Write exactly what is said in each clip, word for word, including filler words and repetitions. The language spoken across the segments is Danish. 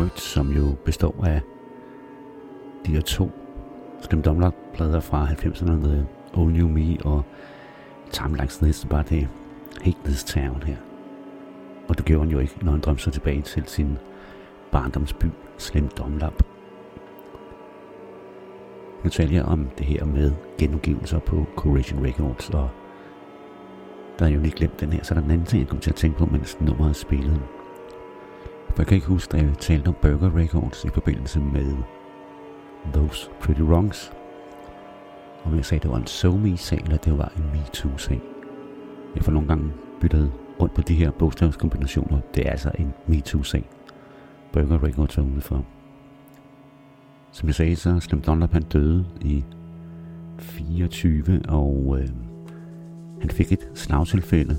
Records, som jo består af de her to Slim Dunlop-plader fra halvfemserne, The All New Me og Time Like This, bare det Hate This Town her. Og det gjorde han jo ikke, når han drømte sig tilbage til sin barndomsby, Slim Dunlop. Nu taler jeg om det her med genudgivelser på Coronation Records, og der er jo lige glemt den her, så der er den anden ting, jeg kom til at tænke på, mens nummeret spillede. For jeg kan ikke huske, at jeg talte om Burger Records i forbindelse med Those Pretty Wrongs. Om jeg sagde, at det var en SoMe-sag, eller det var en MeToo-sag. Jeg får nogle gange byttet rundt på de her bogstavskombinationer. Det er altså en MeToo-sag. Burger Records er ude for. Som jeg sagde, så Slim Dunlop, han døde i fireogtyve, og øh, han fik et slagtilfælde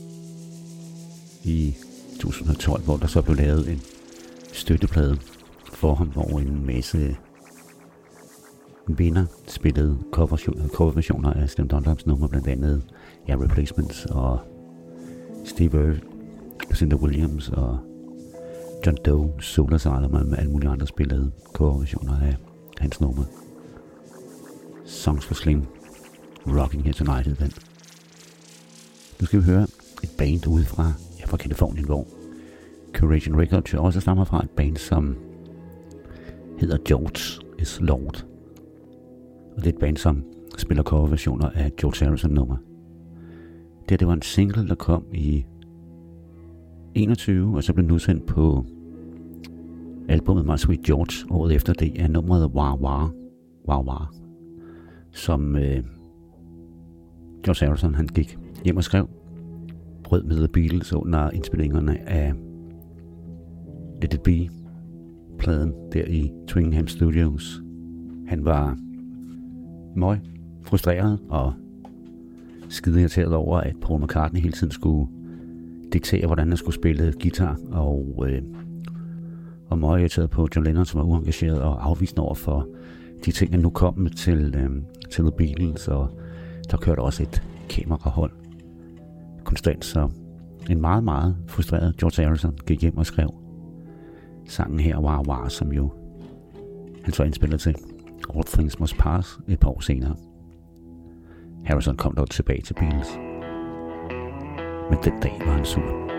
i to tusind og tolv, hvor der så blev lavet en støtteplade for ham, hvor en masse vinder spillede coverversioner af Slim Dunlops numre, blandt andet ja, Replacements og Steve Earle, Lucinda Williams og John Doe, Soul Asylum og alle mulige andre spillede coverversioner af hans numre. Songs for Slim, Rocking Here Tonight hed den. Nu skal vi høre et band udefra, ja, fra Californien, hvor Coronation Records også stammer fra et band, som hedder George is Lord. Og det er et band, som spiller coverversioner af George Harrison-nummer. Det, det var en single, der kom i enogtyve, og så blev den udsendt på albumet My Sweet George. Året efter det er nummeret Wah Wah, Wah Wah, som øh, George Harrison han gik hjem og skrev, brød med The Beatles under indspillingerne af Let It Be-pladen der i Twickenham Studios. Han var møg frustreret og skide irriteret over, at Paul McCartney hele tiden skulle diktere, hvordan han skulle spille guitar, og, øh, og møg irriteret på John Lennon, som var uengageret og afvisende over for de ting, han nu kom til, øh, til The Beatles, og der kørte også et kamerahold konstant, så en meget, meget frustreret George Harrison gik hjem og skrev sangen her, Wah Wah, som jo han så indspillede til All Things Must Pass et par år senere. Harrison kom dog tilbage til Beatles, men den dag var han sur.